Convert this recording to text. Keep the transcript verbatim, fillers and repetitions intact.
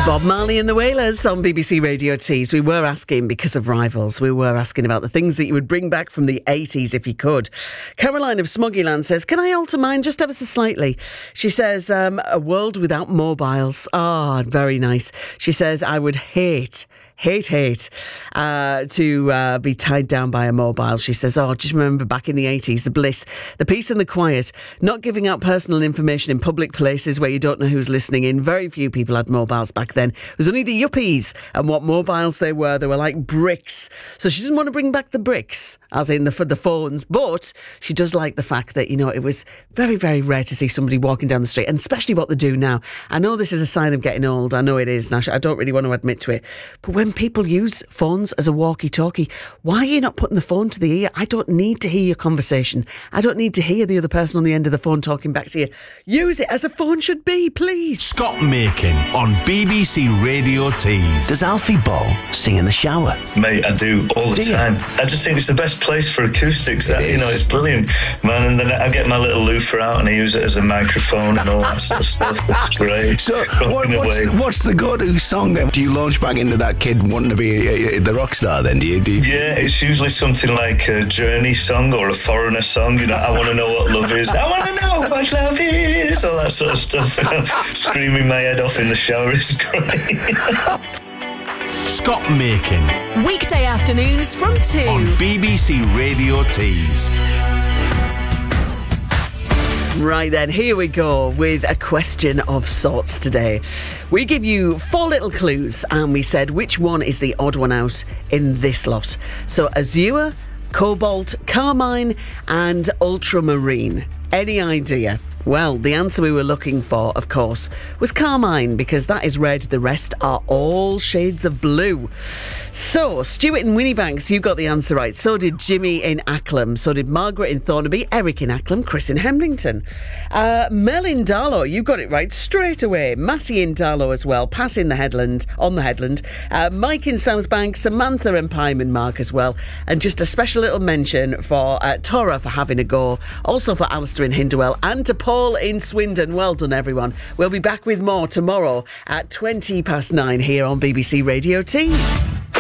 Bob Marley and the Wailers on B B C Radio Tees. We were asking, because of Rivals, we were asking about the things that you would bring back from the eighties if you could. Caroline of Smoggyland says, can I alter mine just ever so slightly? She says, um, a world without mobiles. Ah, oh, very nice. She says, I would hate... Hate, hate, uh, to uh, be tied down by a mobile. She says, oh, just remember back in the eighties, the bliss, the peace and the quiet, not giving out personal information in public places where you don't know who's listening in. Very few people had mobiles back then. It was only the yuppies, and what mobiles they were. They were like bricks. So she doesn't want to bring back the bricks, as in the, for the phones, but she does like the fact that, you know, it was very, very rare to see somebody walking down the street, and especially what they do now. I know this is a sign of getting old. I know it is, Nash. I don't really want to admit to it. But when people use phones as a walkie-talkie, why are you not putting the phone to the ear? I don't need to hear your conversation. I don't need to hear the other person on the end of the phone talking back to you. Use it as a phone should be, please. Scott Makin on B B C Radio Tees. Does Alfie Bowl sing in the shower? Mate, I do all the do time. I just think it's the best place for acoustics. That, you know, it's brilliant, man. And then I get my little loofah out and I use it as a microphone and all that sort of stuff. It's great. So, what, what's, what's the go-to song then? Do you launch back into that kid wanting to be a, a, the rock star then? Do you, do you? Yeah, it's usually something like a Journey song or a Foreigner song. You know, I want to know what love is. I want to know what love is. All that sort of stuff. Screaming my head off in the shower is great. Scott Makin. Weekday afternoons from two. On B B C Radio Tees. Right then, here we go with a question of sorts today. We give you four little clues and we said which one is the odd one out in this lot. So azure, cobalt, carmine and ultramarine. Any idea? Well, the answer we were looking for, of course, was carmine, because that is red. The rest are all shades of blue. So, Stuart in Winniebanks, you got the answer right. So did Jimmy in Acklam. So did Margaret in Thornaby, Eric in Acklam, Chris in Hemlington. Uh, Mel in Darlow, you got it right straight away. Matty in Darlow as well. Pat in the Headland, on the Headland. Uh, Mike in Southbank, Samantha and Pyman Mark as well. And just a special little mention for uh, Tora for having a go. Also for Alistair in Hindwell and to Paul Paul in Swindon. Well done, everyone. We'll be back with more tomorrow at twenty past nine here on B B C Radio Tees.